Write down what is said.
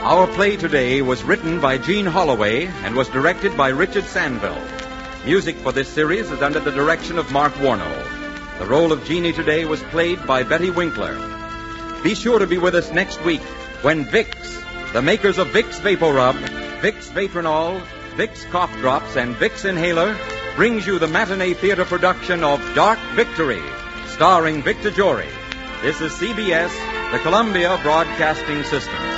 Our play today was written by Gene Holloway and was directed by Richard Sandville. Music for this series is under the direction of Mark Warnow. The role of Jeannie today was played by Betty Winkler. Be sure to be with us next week when Vicks, the makers of Vicks Vapor Rub, Vicks Vatronol, Vicks Cough Drops, and Vicks Inhaler, brings you the matinee theater production of Dark Victory, starring Victor Jory. This is CBS, the Columbia Broadcasting System.